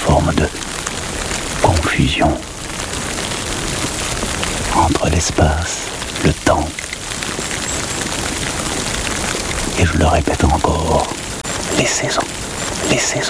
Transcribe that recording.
forme de confusion entre l'espace, le temps, et je le répète encore, les saisons, les saisons.